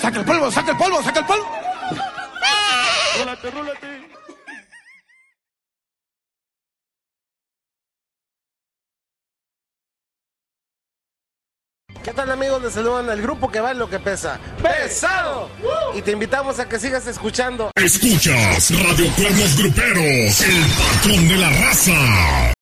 Saca el polvo, saca el polvo, saca el polvo. Rólate. ¿Qué tal, amigos? Les saludan al grupo que vale lo que pesa. ¡Pesado! Y te invitamos a que sigas escuchando. Escuchas Radio Cuernos Gruperos, el patrón de la raza.